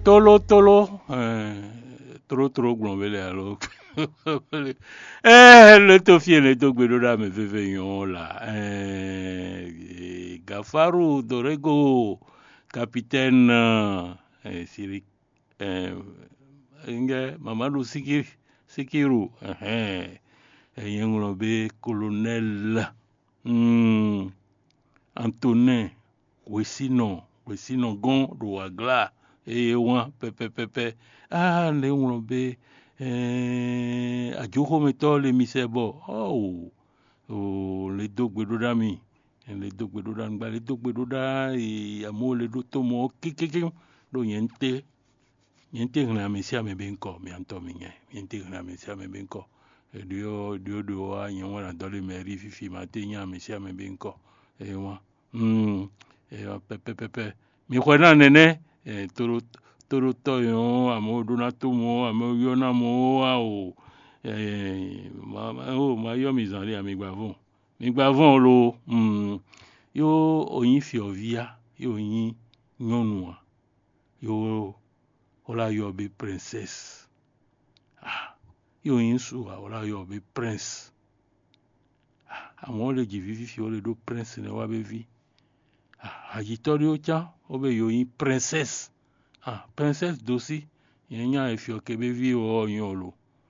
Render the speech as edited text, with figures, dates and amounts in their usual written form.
tolo tolo tro glonvele alo le to fie le to gbedo da me fefe yon la Gafaru Dorego capitaine Siri inge Mamadou Sikiru yengulo be colonel Antonin Wesino gon do agla wan pepe le ngulo be ajoho meto le misebo le dogbedo dami le dogbedo dan ba le dogbedo da amo le do tomo kikiki do yente na mesia me benko mi anto minye yente na mesia me benko dio wa nyon na dole meri fifi mate nya mesia me benko wa pepe mi khona nene toro toyo amo donatomo amo yona mo ma yo mizali mi gbavon lo yo oyin fiovia yo yin nyonua yo ola yo be princess yo yin su ola yo be prince àwọn le jivivi fi ole do prince ne wa be vi ajitori ocha obe yo yin princess princess dosi yenya e fi o ke be vi o yin olo